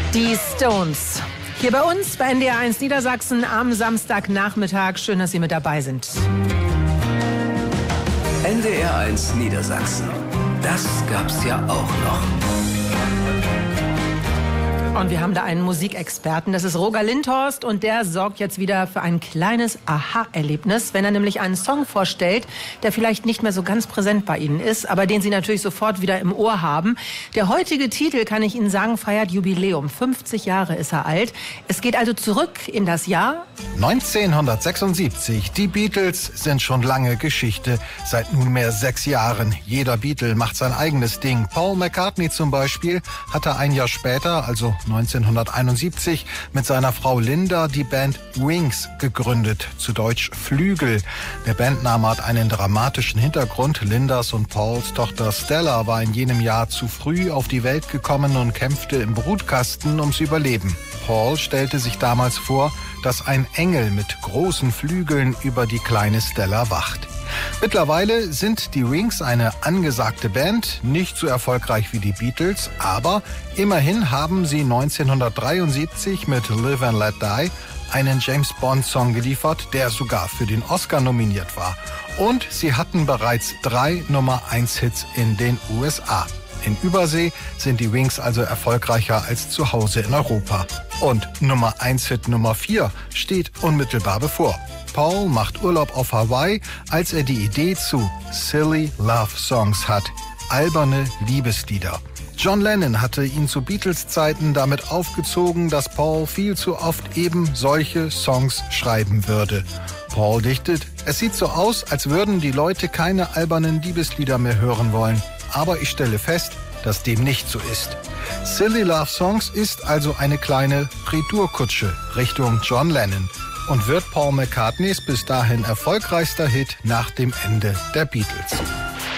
Die Stones. Hier bei uns bei NDR1 Niedersachsen am Samstagnachmittag. Schön, dass Sie mit dabei sind. NDR1 Niedersachsen. Das gab's ja auch noch. Und wir haben da einen Musikexperten, das ist Roger Lindhorst, und der sorgt jetzt wieder für ein kleines Aha-Erlebnis, wenn er nämlich einen Song vorstellt, der vielleicht nicht mehr so ganz präsent bei Ihnen ist, aber den Sie natürlich sofort wieder im Ohr haben. Der heutige Titel, kann ich Ihnen sagen, feiert Jubiläum. 50 Jahre ist er alt. Es geht also zurück in das Jahr 1976. Die Beatles sind schon lange Geschichte, seit nunmehr 6 Jahren. Jeder Beatle macht sein eigenes Ding. Paul McCartney zum Beispiel hatte ein Jahr später, also 1971, mit seiner Frau Linda die Band Wings gegründet, zu Deutsch Flügel. Der Bandname hat einen dramatischen Hintergrund. Lindas und Pauls Tochter Stella war in jenem Jahr zu früh auf die Welt gekommen und kämpfte im Brutkasten ums Überleben. Paul stellte sich damals vor, dass ein Engel mit großen Flügeln über die kleine Stella wacht. Mittlerweile sind die Wings eine angesagte Band, nicht so erfolgreich wie die Beatles, aber immerhin haben sie 1973 mit Live and Let Die einen James-Bond-Song geliefert, der sogar für den Oscar nominiert war. Und sie hatten bereits 3 Nummer-1-Hits in den USA. In Übersee sind die Wings also erfolgreicher als zu Hause in Europa. Und Nummer-1-Hit Nummer 4 steht unmittelbar bevor. Paul macht Urlaub auf Hawaii, als er die Idee zu Silly Love Songs hat. Alberne Liebeslieder. John Lennon hatte ihn zu Beatles-Zeiten damit aufgezogen, dass Paul viel zu oft eben solche Songs schreiben würde. Paul dichtet: Es sieht so aus, als würden die Leute keine albernen Liebeslieder mehr hören wollen. Aber ich stelle fest, dass dem nicht so ist. Silly Love Songs ist also eine kleine Retourkutsche Richtung John Lennon und wird Paul McCartneys bis dahin erfolgreichster Hit nach dem Ende der Beatles.